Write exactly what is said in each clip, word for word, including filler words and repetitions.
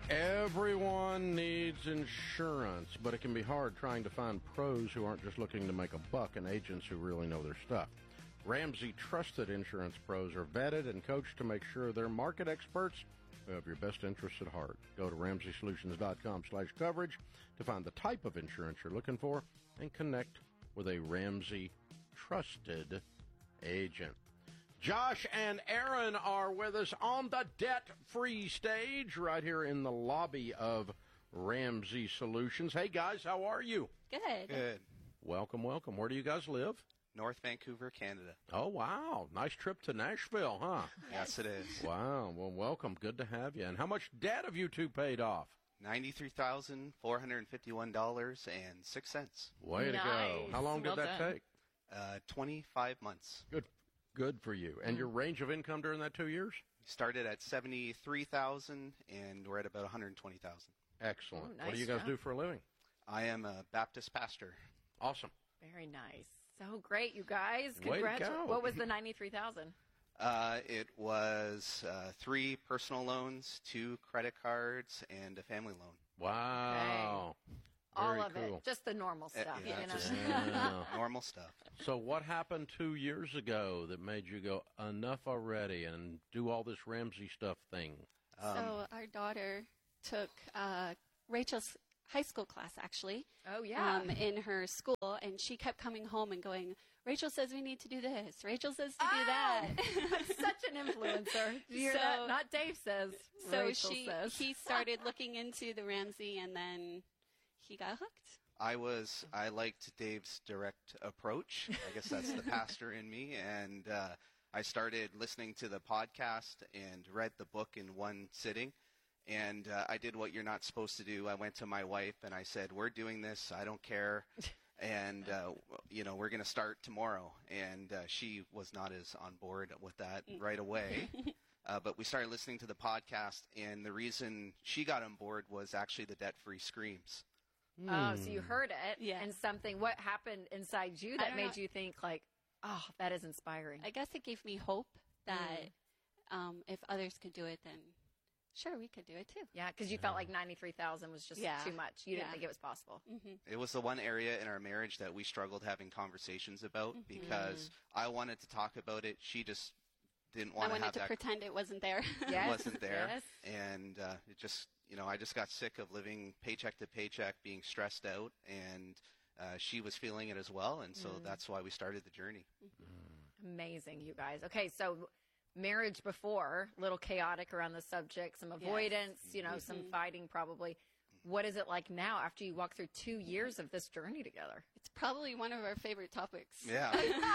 Everyone needs insurance, but it can be hard trying to find pros who aren't just looking to make a buck and agents who really know their stuff. Ramsey Trusted Insurance Pros are vetted and coached to make sure they're market experts who have your best interests at heart. Go to ramsey solutions dot com slash coverage to find the type of insurance you're looking for and connect with a Ramsey Trusted agent. Josh and Aaron are with us on the debt-free stage right here in the lobby of Ramsey Solutions. Hey, guys, how are you? Good. Good. Welcome, welcome. Where do you guys live? North Vancouver, Canada. Oh, wow. Nice trip to Nashville, huh? Yes, it is. Wow. Well, welcome. Good to have you. And how much debt have you two paid off? ninety-three thousand four hundred fifty-one dollars and six cents. Way Nice. to go. How long did Well that done. take? Uh, twenty-five months. Good. Good for you. And your range of income during that two years? We started at seventy-three thousand and we're at about one hundred twenty thousand. Excellent. Oh, What nice do you guys job. do for a living? I am a Baptist pastor. Awesome. Very nice. So great, you guys. Way to Congrats. go. What was the ninety-three thousand? Uh, it was uh, three personal loans, two credit cards, and a family loan. Wow. All Very of cool. it. Just the normal stuff. yeah, you know? just- Yeah. Normal stuff. So what happened two years ago that made you go, enough already, and do all this Ramsey stuff thing? So our daughter took uh, Rachel's high school class, actually. Oh, yeah. Um, in her school, and she kept coming home and going, Rachel says we need to do this. Rachel says to do that. Such an influencer. You hear So- that? Not Dave says. So Rachel she says. he started looking into the Ramsey, and then he got hooked. I was I liked Dave's direct approach. I guess that's the pastor in me, and uh, I started listening to the podcast and read the book in one sitting. And uh, I did what you're not supposed to do. I went to my wife and I said, "We're doing this. I don't care, and uh, you know we're going to start tomorrow." And uh, she was not as on board with that right away. Uh, but we started listening to the podcast, and the reason she got on board was actually the debt-free screams. Oh, so you heard it. Yeah. And something, what happened inside you I that don't made know. you think, like, oh, that is inspiring? I guess it gave me hope that um, if others could do it, then sure, we could do it too. Yeah, because you felt like ninety-three thousand was just Yeah. too much. You didn't Yeah. think it was possible. It was the one area in our marriage that we struggled having conversations about because I wanted to talk about it. She just didn't I want to wanted have to that. pretend it wasn't there. Yes. wasn't there, Yes. and uh, it just you know I just got sick of living paycheck to paycheck, being stressed out, and uh, she was feeling it as well, and so that's why we started the journey. Amazing, you guys. Okay, so marriage before, a little chaotic around the subject, some avoidance, you know, some fighting probably. What is it like now after you walk through two years of this journey together? It's probably one of our favorite topics. Yeah,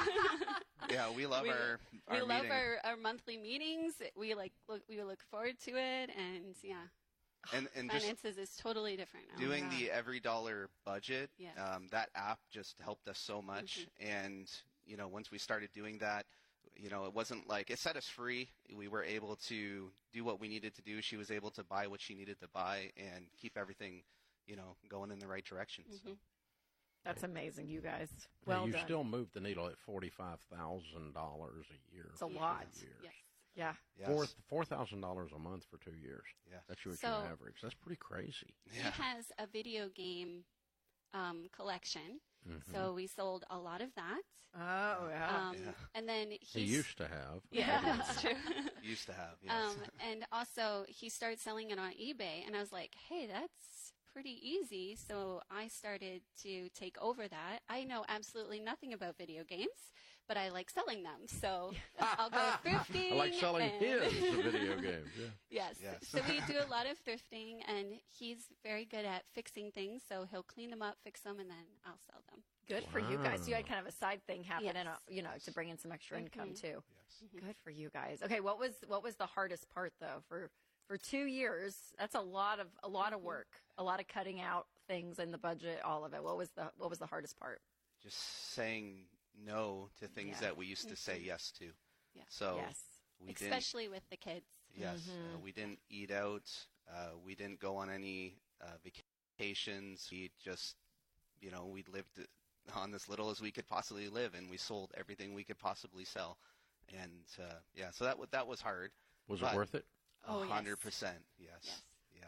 yeah, we love We, our, our we love meeting. our, our monthly meetings. We like look, we look forward to it, and yeah, and and just finances is totally different now. doing yeah. the every dollar budget. Yes. Um, that app just helped us so much, and you know once we started doing that. You know, it wasn't like it set us free. We were able to do what we needed to do. She was able to buy what she needed to buy and keep everything, you know, going in the right direction. So. That's amazing, you guys. Well you done. still moved the needle at forty-five thousand dollars a year. It's a lot. For two years. Yes. Yeah. Yes. Four four thousand dollars a month for two years. Yeah. That's your, So- your average. That's pretty crazy. He has a video game um, collection, so we sold a lot of that. Oh, yeah. Um, And then He he's, used to have. yeah, that's true. Used to have, yes. Um, and also, he started selling it on eBay, and I was like, hey, that's pretty easy. So I started to take over that. I know absolutely nothing about video games, but I like selling them. So I'll go thrifting. I like selling and- his video games. Yeah. Yes. Yes. So we do a lot of thrifting, and he's very good at fixing things. So he'll clean them up, fix them, and then I'll sell them. Good for you guys. You had kind of a side thing happen, Yes. and you know, to bring in some extra income too. Yes. Good for you guys. Okay, what was what was the hardest part though for for two years? That's a lot of a lot of work, a lot of cutting out things in the budget, all of it. What was the what was the hardest part? Just saying no to things Yeah. that we used to say yes to. Yeah. So Yes. we didn't. Especially with the kids. Yes, uh, we didn't eat out. Uh, we didn't go on any uh, vacations. We just, you know, we lived on as little as we could possibly live, and we sold everything we could possibly sell. And uh, yeah, so that wa- that was hard. Was But it worth it? Oh, A yes. hundred percent, yes. Yes. Yeah.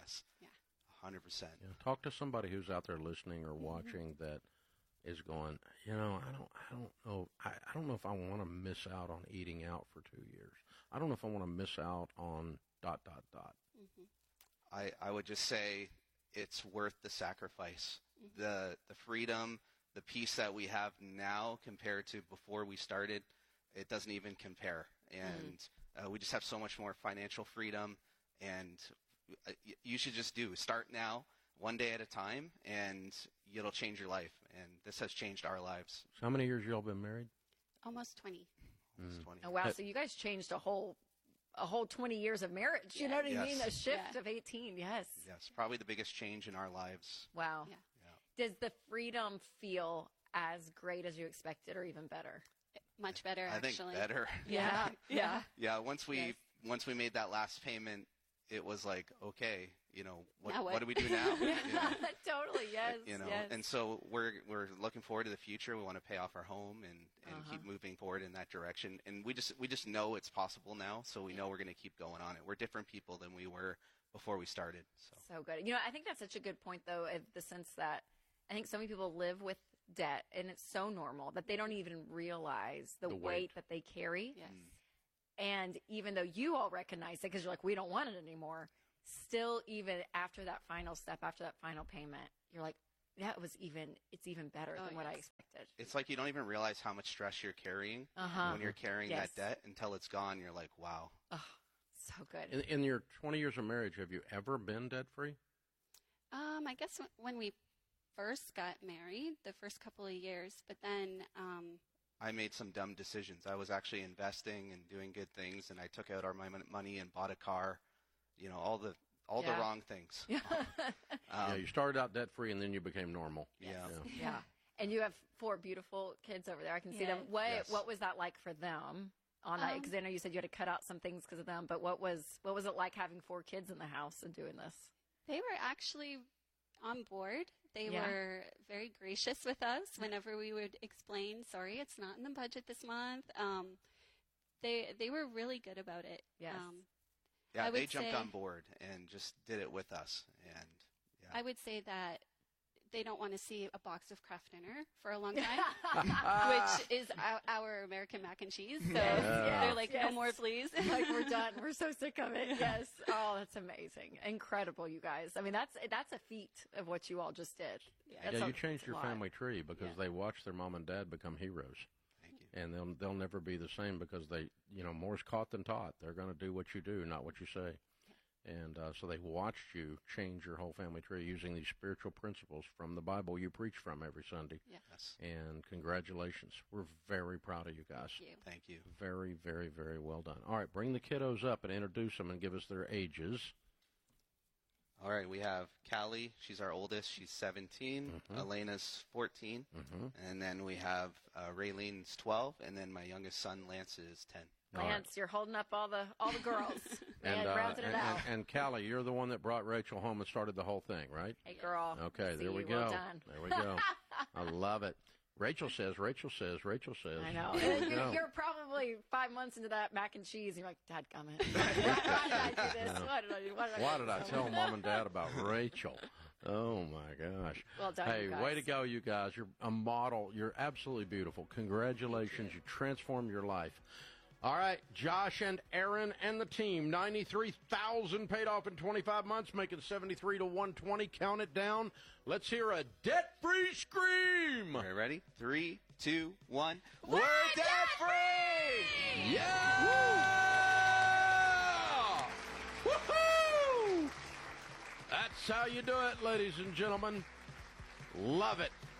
Yes. Yeah. one hundred percent. Yeah, talk to somebody who's out there listening or watching that is going, you know, I don't, I don't know, I, I don't know if I want to miss out on eating out for two years. I don't know if I want to miss out on dot dot dot. Mm-hmm. I I would just say it's worth the sacrifice. Mm-hmm. The the freedom, the peace that we have now compared to before we started, it doesn't even compare. And mm. uh, we just have so much more financial freedom. And uh, y- you should just do start now, one day at a time, and it'll change your life. And this has changed our lives. So how many years y'all been married? Almost twenty. Almost Mm. twenty. Oh, wow. So you guys changed a whole a whole twenty years of marriage. You know what I Yes. mean? A shift Yeah. of eighteen. Yes. Yes, probably the biggest change in our lives. Wow. Yeah. Does the freedom feel as great as you expected or even better? Much better, I think actually. better. Yeah. Yeah. Yeah, once we Yes. once we made that last payment, it was like, okay, you know, what Now what? what do we do now? You know? Totally. Yes. you know yes. and so we're we're looking forward to the future. We want to pay off our home and and Uh-huh. keep moving forward in that direction, and we just we just know it's possible now, so we know we're going to keep going on it. We're different people than we were before we started. So So good. You know, I think that's such a good point, though, in the sense that I think so many people live with debt, and it's so normal that they don't even realize the, The weight. weight. that they carry. Yes. And even though you all recognize it because you're like, we don't want it anymore, still, even after that final step, after that final payment, you're like, that was even, it's even better Oh, than what I yes. expected. it's like you don't even realize how much stress you're carrying Uh-huh. when you're carrying Yes. that debt until it's gone. You're like, wow. Oh, so good. In, in your twenty years of marriage, have you ever been debt free? Um, I guess wh- when we first got married, the first couple of years, but then um, I made some dumb decisions. I was actually investing and doing good things, and I took out our my mon- money and bought a car. You know, all the all Yeah. the wrong things. Yeah. yeah, Um, you started out debt free and then you became normal. yeah. Yeah. Yeah. And you have four beautiful kids over there. I can see them. Yes. What Yes. What was that like for them? On that, Um, because I know you said you had to cut out some things because of them. But what was what was it like having four kids in the house and doing this? they were actually on board. They Yeah. were very gracious with us whenever we would explain, sorry, it's not in the budget this month. Um, they they were really good about it. Yes. Um, Yeah, I they would jumped say- on board and just did it with us. And yeah, I would say that they don't want to see a box of Kraft dinner for a long time, which is our, our American mac and cheese. So Yes, they're yes, like, yes. no more, please. Like we're done. We're so sick of it. Yes. Oh, that's amazing. Incredible, you guys. I mean, that's that's a feat of what you all just did. That's Yeah, a- you changed that's a your lot. family tree because Yeah. they watched their mom and dad become heroes. thank you. And they'll they'll never be the same because they, you know, more's caught than taught. They're going to do what you do, not what you say. And uh, so they watched you change your whole family tree using these spiritual principles from the Bible you preach from every Sunday. Yes, And congratulations. We're very proud of you guys. Thank you. thank you. Very, very, very well done. All right, bring the kiddos up and introduce them and give us their ages. All right, we have Callie. She's our oldest. She's seventeen. Mhm. Elena's fourteen. Mm-hmm. And then we have uh, Raylene's twelve. And then my youngest son, Lance, is ten. All right. Lance, you're holding up all the all the girls. Man, And, uh, rounding and, it out. and, and Callie, you're the one that brought Rachel home and started the whole thing, right? Hey, girl. Okay, See there we you. go. Well done. There we go. I love it. Rachel says, Rachel says, Rachel says. I know. There we you're, go. you're probably five months into that mac and cheese, and you're like, Dad, comment. Why did I do this? Yeah. Why did I do? Why did I, Why do did I this? tell Mom and Dad about Rachel? Oh, my gosh. Well done, Hey, you guys. way to go, you guys. You're a model. You're absolutely beautiful. Congratulations. You transformed your life. All right, Josh and Aaron and the team, ninety-three thousand paid off in twenty-five months, making seventy-three to one twenty. Count it down. Let's hear a debt-free scream. All right, ready? Three, two, one. We're debt-free! Yeah! Woohoo! That's how you do it, ladies and gentlemen. Love it.